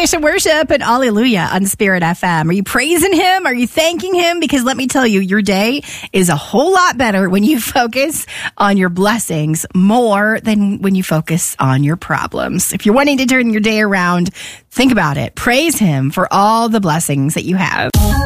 Praise and worship and hallelujah on Spirit FM. Are you praising him? Are you thanking him? Because let me tell you, your day is a whole lot better when you focus on your blessings more than when you focus on your problems. If you're wanting to turn your day around, think about it. Praise him for all the blessings that you have.